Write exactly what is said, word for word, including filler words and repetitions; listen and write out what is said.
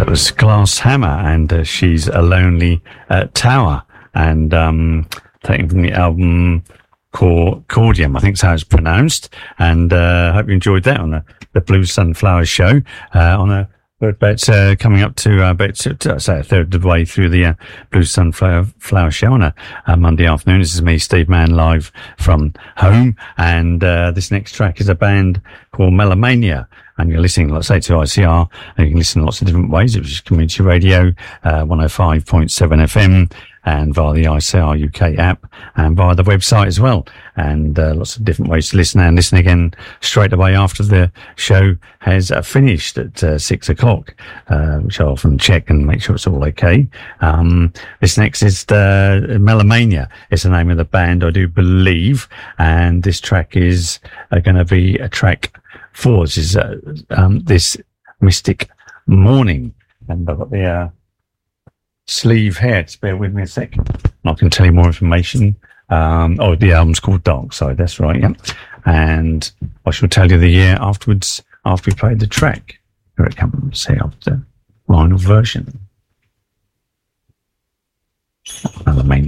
That was Glass Hammer, and uh, She's a Lonely uh, Tower, and um, taken from the album Cordium, I think that's how it's pronounced. And I uh, hope you enjoyed that on the, the Blue Sunflower Show. Uh, on a about uh, coming up to uh, about to, say a third of the way through the uh, Blue Sunflower Flower Show on a, a Monday afternoon. This is me, Steve Mann, live from home, and uh, this next track is a band called Melomania. And you're listening, let's say, to I C R, and you can listen in lots of different ways. It was community radio, uh, one oh five point seven F M, and via the I C R U K app, and via the website as well. And uh, lots of different ways to listen, and listen again straight away after the show has uh, finished at uh, six o'clock, uh, which I often check and make sure it's all okay. Um, this next is uh, Melomania. It's the name of the band, I do believe, and this track is uh, going to be a track four. This is uh, um, This Mystic Morning, and I've got the uh, sleeve here. Just bear with me a sec, and I can tell you more information. Um, oh, the album's called Dark Side. That's right, yeah. And I shall tell you the year afterwards, after we played the track. Here it comes. Here, the vinyl version. Melomania.